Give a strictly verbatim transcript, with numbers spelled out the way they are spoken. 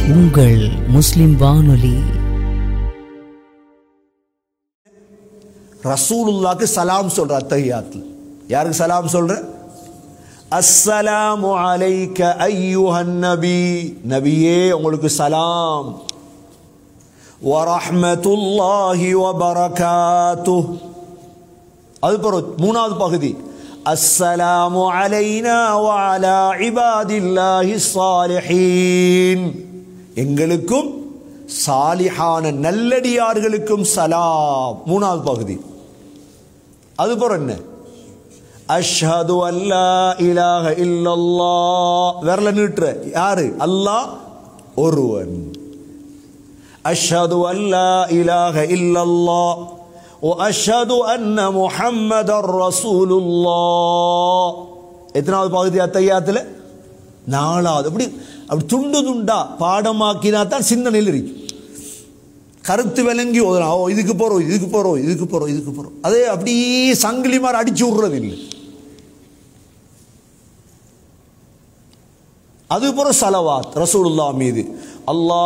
உங்கள் முஸ்லிம் வானொலி. ரசூலுல்லாஹ்க்கு சலாம் சொல்ற அத்தஹியாத்ல. யாருக்கு சலாம் சொல்ற? அஸ்ஸலாமு அலைக்க அய்யுஹன் நபி, நபியே உங்களுக்கு சலாம். வ ரஹ்மத்துல்லாஹி வ பரகாத்துஹ். அதுபோல மூணாவது பகுதி அஸ்ஸலாமு அலைனா வ அலா இபாதில்லாஹி ஸாலிஹீன், எங்களுக்கும் சாலிஹான நல்லடியார்களுக்கும் சலாம். மூணாவது பகுதி. அதுபோல என்ன? அஷ்ஹது அல்லா இலாஹ இல்லல்லாஹ், விரல நீட்டுற யாரு? அல்லாஹ் ஒருவன். அஷ்ஹது அல்லா இலாஹ இல்லல்லாஹ் வ அஷ்ஹது அன்ன முஹம்மதர் ரசூலுல்லாஹ். எத்தனாவது பகுதி அத்தஹியாத்துல? நாலாவது. அப்படி அப்படி துண்டு துண்டா பாடமாக்கினா தான் சிந்தனையில் இருக்கு. கருத்து விளங்கி ஓதுனா ஓ இதுக்கு போறோம் இதுக்கு போறோம் இதுக்கு போறோம் இதுக்கு போறோம், அதே அப்படியே சங்கிலி மாதிரி அடிச்சு விடுறது இல்லை. அது போற சலவாத் ரசூலுல்லாஹ் மீது. அல்லாஹ்